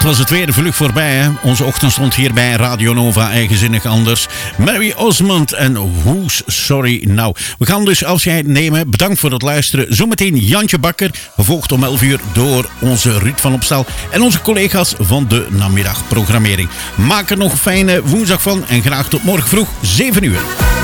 was het weer vlug voorbij, hè? Onze ochtend stond hier bij Radio Nova eigenzinnig anders. Mary Osmond en Who's Sorry Now. We gaan dus afscheid nemen. Bedankt voor het luisteren. Zometeen Jantje Bakker, gevolgd om 11 uur door onze Ruud van Opstal en onze collega's van de namiddagprogrammering. Maak er nog een fijne woensdag van en graag tot morgen vroeg 7 uur.